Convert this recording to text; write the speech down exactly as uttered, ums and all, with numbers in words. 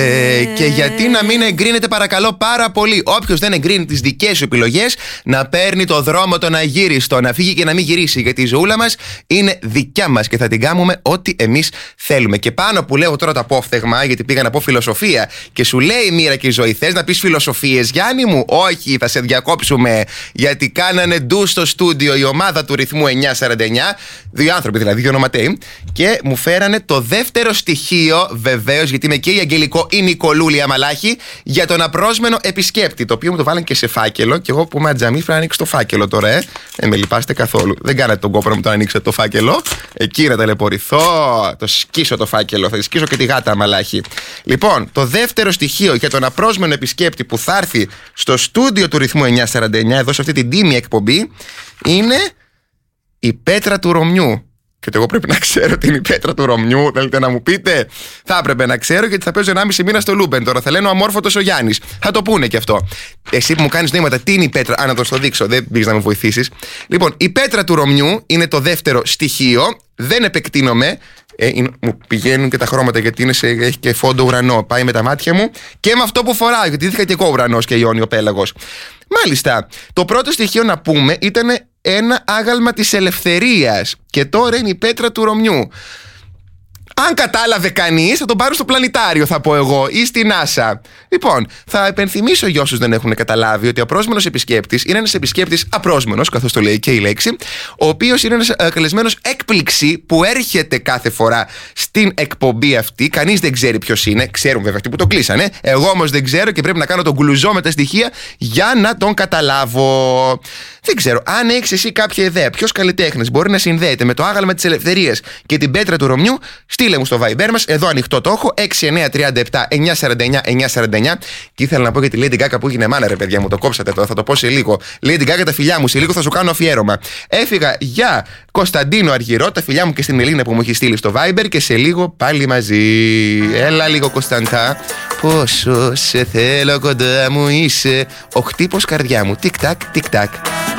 Ε, και γιατί να μην εγκρίνετε, παρακαλώ πάρα πολύ. Όποιος δεν εγκρίνει τις δικές σου επιλογές, να παίρνει το δρόμο τον αγύριστο, να φύγει και να μην γυρίσει. Γιατί η ζωούλα μας είναι δικιά μας και θα την κάνουμε ό,τι εμείς θέλουμε. Και πάνω που λέω τώρα το απόφθεγμα, γιατί πήγα να πω φιλοσοφία, και σου λέει η μοίρα και η ζωή, θες να πεις φιλοσοφίες, Γιάννη μου? Όχι, θα σε διακόψουμε. Γιατί κάνανε ντου στο στούντιο η ομάδα του ρυθμού εννιακόσια σαράντα εννιά, δύο άνθρωποι δηλαδή, δύο ονοματέοι, και μου φέρανε το δεύτερο στοιχείο, βεβαίως, γιατί είμαι και η Αγγελικό η Νικολούλη Αμαλάχη, για τον απρόσμενο επισκέπτη. Το οποίο μου το βάλαν και σε φάκελο, και εγώ που είμαι ατζαμί πρέπει να ανοίξω το φάκελο τώρα, ε. Δεν με λυπάστε καθόλου. Δεν κάνατε τον κόπο να μου το ανοίξετε το φάκελο. Εκεί να ταλαιπωρηθώ. Το σκίσω το φάκελο. Θα σκίσω και τη γάτα Αμαλάχη. Λοιπόν, το δεύτερο στοιχείο για τον απρόσμενο επισκέπτη που θα έρθει στο στούντιο του ρυθμού εννιακόσια σαράντα εννιά, εδώ σε αυτή την τίμια εκπομπή, είναι η Πέτρα του Ρωμιού. Και εγώ πρέπει να ξέρω την η Πέτρα του Ρωμιού. Θέλετε να μου πείτε? Θα έπρεπε να ξέρω, γιατί θα παίζω ενάμιση μήνα στο Λούμπεν. Τώρα θα λένε ο αμόρφωτος ο Γιάννης. Θα το πούνε και αυτό. Εσύ που μου κάνεις νοήματα, τι είναι η Πέτρα? Α, να το στο δείξω. Δεν πήγες να με βοηθήσεις. Λοιπόν, η Πέτρα του Ρωμιού είναι το δεύτερο στοιχείο. Δεν επεκτείνομαι. Ε, είναι, μου πηγαίνουν και τα χρώματα, γιατί είναι σε, έχει και φόντο ουρανό. Πάει με τα μάτια μου και με αυτό που φοράω, γιατί είχα και εγώ ουρανός και Ιόνιο πέλαγος. Μάλιστα. Το πρώτο στοιχείο να πούμε ήταν ένα άγαλμα της ελευθερίας. Και τώρα είναι η Πέτρα του Ρωμιού. Αν κατάλαβε κανείς, θα τον πάρω στο πλανητάριο, θα πω εγώ, ή στη NASA. Λοιπόν, θα επενθυμίσω για όσους δεν έχουν καταλάβει ότι ο απρόσμενος επισκέπτης είναι ένας επισκέπτης απρόσμενος, καθώς το λέει και η λέξη, ο οποίος είναι ένας ε, καλεσμένος έκπληξη που έρχεται κάθε φορά στην εκπομπή αυτή. Κανείς δεν ξέρει ποιος είναι. Ξέρουν βέβαια αυτοί που το κλείσανε. Εγώ όμως δεν ξέρω και πρέπει να κάνω τον γκλουζό με τα στοιχεία για να τον καταλάβω. Δεν ξέρω. Αν έχεις εσύ κάποια ιδέα ποιος καλλιτέχνης μπορεί να συνδέεται με το άγαλμα της ελευθερίας και την Πέτρα του Ρωμιού, στείλε μου στο Viber μας, εδώ ανοιχτό το έχω, έξι εννιά τρία επτά εννιακόσια σαράντα εννιά εννιακόσια σαράντα εννιά. Και ήθελα να πω για τη Lady Gaga που έγινε μάνα, ρε παιδιά μου, το κόψατε τώρα, θα το πω σε λίγο. Lady Gaga, τα φιλιά μου, σε λίγο θα σου κάνω αφιέρωμα. Έφυγα για Κωνσταντίνο Αργυρό, τα φιλιά μου και στην Ελίνα που μου έχει στείλει στο Viber, και σε λίγο πάλι μαζί. Έλα λίγο, Κωνσταντά. Πόσο σε θέλω κοντά μου είσαι, ο χτύπος καρδιά μου, τικ-τακ, τικ-τακ.